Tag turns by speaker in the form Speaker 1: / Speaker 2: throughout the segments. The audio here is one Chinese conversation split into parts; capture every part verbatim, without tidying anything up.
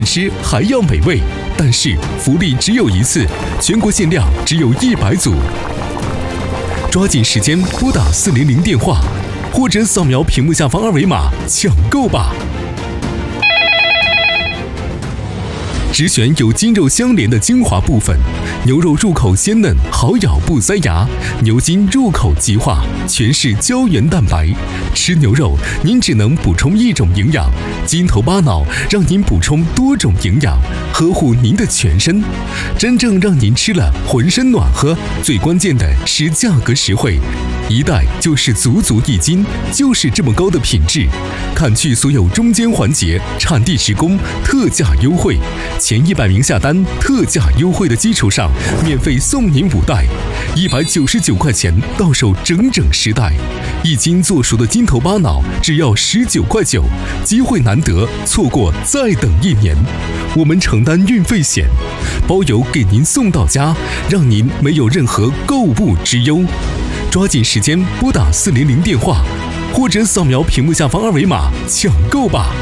Speaker 1: 吃还要美味，但是福利只有一次，全国限量只有一百组，抓紧时间拨打四零零电话，或者扫描屏幕下方二维码抢购吧！只选有筋肉相连的精华部分，牛肉入口鲜嫩，好咬不塞牙；牛筋入口即化，全是胶原蛋白。吃牛肉，您只能补充一种营养，筋头巴脑让您补充多种营养，呵护您的全身，真正让您吃了浑身暖和。最关键的是价格实惠，一袋就是足足一斤，就是这么高的品质。砍去所有中间环节，产地直供，特价优惠。前一百名下单，特价优惠的基础上，免费送您五袋，一百九十九块钱到手整整十袋，一斤做熟的筋头巴脑只要十九块九，机会难得，错过再等一年。我们承担运费险，包邮给您送到家，让您没有任何购物之忧。抓紧时间拨打四零零电话，或者扫描屏幕下方二维码抢购吧。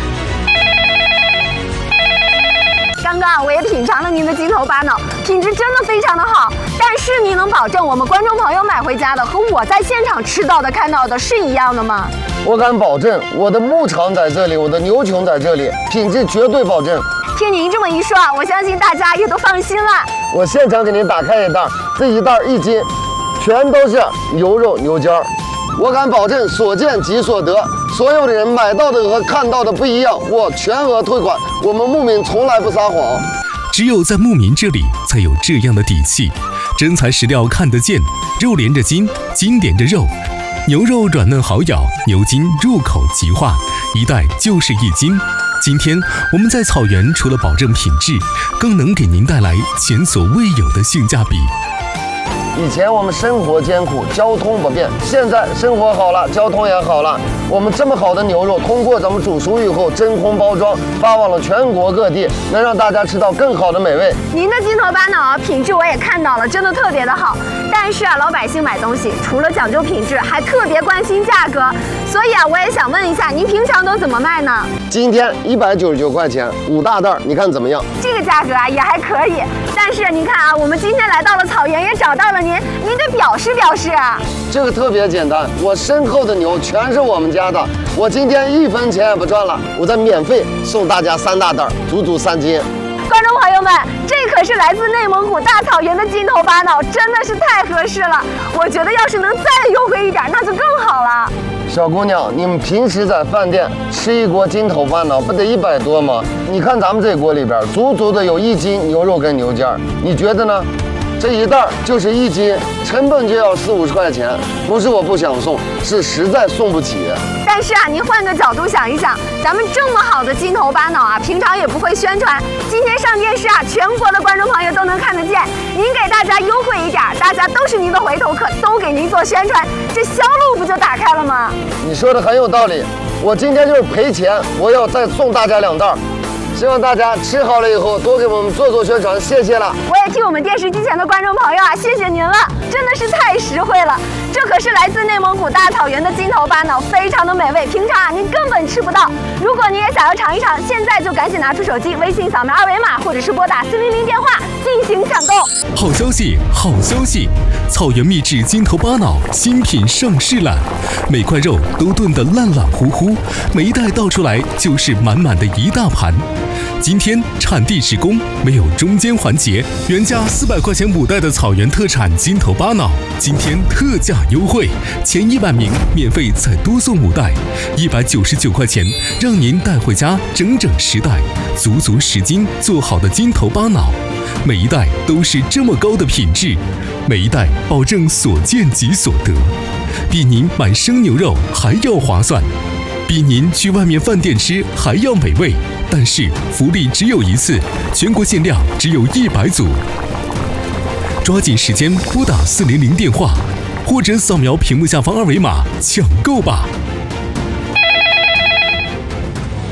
Speaker 2: 刚刚我也品尝了您的筋头巴脑，品质真的非常的好。但是您能保证我们观众朋友买回家的和我在现场吃到的、看到的是一样的吗？
Speaker 3: 我敢保证，我的牧场在这里，我的牛群在这里，品质绝对保证。
Speaker 2: 听您这么一说，我相信大家也都放心了。
Speaker 3: 我现场给您打开一袋，这一袋一斤，全都是牛肉牛筋儿。我敢保证，所见即所得，所有的人买到的和看到的不一样，我全额退款。我们牧民从来不撒谎，
Speaker 1: 只有在牧民这里才有这样的底气。真材实料看得见，肉连着筋，筋连着肉，牛肉软嫩好咬，牛筋入口即化，一袋就是一斤。今天我们在草原除了保证品质，更能给您带来前所未有的性价比。
Speaker 3: 以前我们生活艰苦，交通不便，现在生活好了，交通也好了。我们这么好的牛肉，通过咱们煮熟以后真空包装，发往了全国各地，能让大家吃到更好的美味。
Speaker 2: 您的筋头巴脑啊，品质我也看到了，真的特别的好。但是啊，老百姓买东西除了讲究品质，还特别关心价格。所以啊，我也想问一下，您平常都怎么卖呢？
Speaker 3: 今天一百九十九块钱，五大袋，你看怎么样？
Speaker 2: 这个价格啊也还可以。但是您看啊，我们今天来到了草原，也找到了您，您得表示表示啊。
Speaker 3: 这个特别简单，我身后的牛全是我们家的，我今天一分钱也不赚了，我再免费送大家三大袋，足足三斤。
Speaker 2: 观众朋友们，这可是来自内蒙古大草原的筋头巴脑，真的是太合适了。我觉得要是能再优惠一点，那就更好了。
Speaker 3: 小姑娘，你们平时在饭店吃一锅筋头巴脑，不得一百多吗？你看咱们这锅里边，足足的有一斤牛肉跟牛筋儿，你觉得呢？这一袋就是一斤，成本就要四五十块钱，不是我不想送，是实在送不起。
Speaker 2: 但是啊，您换个角度想一想，咱们这么好的筋头巴脑啊，平常也不会宣传，今天上电视啊，全国的观众朋友都能看得见。您给大家优惠一点，大家都是您的回头客，都给您做宣传，这销路不就打开了吗？
Speaker 3: 你说的很有道理，我今天就是赔钱，我要再送大家两袋。希望大家吃好了以后多给我们做做宣传，谢谢了。
Speaker 2: 我也替我们电视机前的观众朋友啊，谢谢您了，真的是太实惠了。这可是来自内蒙古大草原的筋头巴脑，非常的美味，平常啊您根本吃不到。如果您也想要尝一尝，现在就赶紧拿出手机，微信扫描二维码，或者是拨打四零零电话进行抢购。
Speaker 1: 好消息，好消息！草原秘制筋头巴脑新品上市了，每块肉都炖得烂烂糊糊，每一袋倒出来就是满满的一大盘。今天产地直供，没有中间环节，原价四百块钱五袋的草原特产筋头巴脑，今天特价优惠，前一百名免费再多送五袋，一百九十九块钱，让您带回家整整十袋，足足十斤做好的筋头巴脑，每一袋都是这么高的品质，每一袋保证所见即所得，比您买生牛肉还要划算，比您去外面饭店吃还要美味。但是福利只有一次，全国限量只有一百组，抓紧时间拨打四零零电话，或者扫描屏幕下方二维码抢购吧。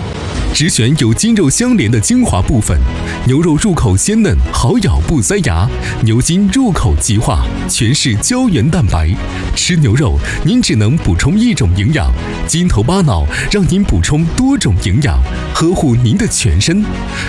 Speaker 1: 只选有筋肉相连的精华部分。牛肉入口鲜嫩，好咬不塞牙；牛筋入口即化，全是胶原蛋白。吃牛肉，您只能补充一种营养，筋头巴脑让您补充多种营养，呵护您的全身。